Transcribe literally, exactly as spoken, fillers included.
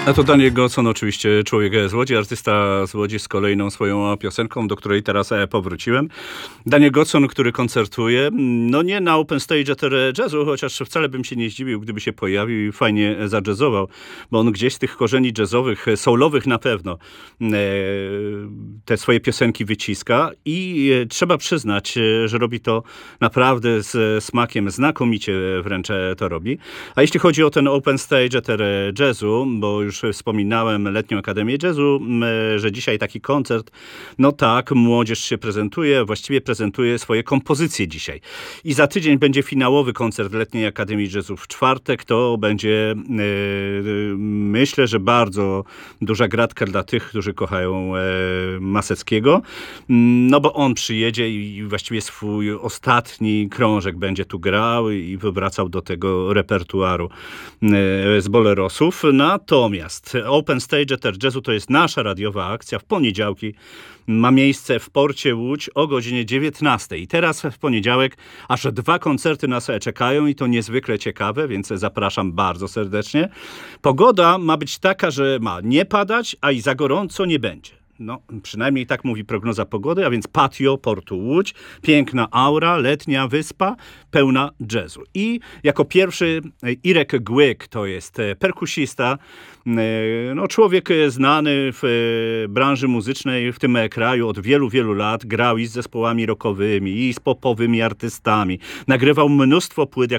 A to Daniel Godson, oczywiście człowiek z Łodzi, artysta z Łodzi z kolejną swoją piosenką, do której teraz powróciłem. Daniel Godson, który koncertuje, no nie na Open Stage Jazzu, chociaż wcale bym się nie zdziwił, gdyby się pojawił i fajnie zadżezował, bo on gdzieś z tych korzeni jazzowych, soulowych na pewno, te swoje piosenki wyciska i trzeba przyznać, że robi to naprawdę z smakiem, znakomicie wręcz to robi. A jeśli chodzi o ten Open Stage Jazzu, bo już wspominałem Letnią Akademię Jazzu, że dzisiaj taki koncert, no tak, młodzież się prezentuje, właściwie prezentuje swoje kompozycje dzisiaj. I za tydzień będzie finałowy koncert Letniej Akademii Jazzu w czwartek. To będzie, yy, myślę, że bardzo duża gratka dla tych, którzy kochają yy, Maseckiego, no bo on przyjedzie i właściwie swój ostatni krążek będzie tu grał i wywracał do tego repertuaru yy, z bolerosów. Natomiast Open Stage Jazzu to jest nasza radiowa akcja w poniedziałki. Ma miejsce w Porcie Łódź o godzinie dziewiętnastej. I teraz w poniedziałek aż dwa koncerty nas czekają i to niezwykle ciekawe, więc zapraszam bardzo serdecznie. Pogoda ma być taka, że ma nie padać, a i za gorąco nie będzie. No, przynajmniej tak mówi prognoza pogody, a więc patio Portu Łódź, piękna aura, letnia wyspa, pełna jazzu. I jako pierwszy Irek Głyk, to jest perkusista, no człowiek znany w branży muzycznej w tym kraju od wielu, wielu lat. Grał i z zespołami rockowymi, i z popowymi artystami. Nagrywał mnóstwo płyt, jak